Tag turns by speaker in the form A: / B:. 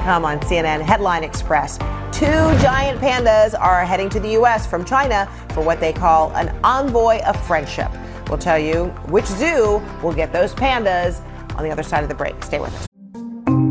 A: come on CNN Headline Express. 2 giant pandas are heading to the U.S. from China for what they call an envoy of friendship. We'll tell you which zoo will get those pandas on the other side of the break. Stay with us.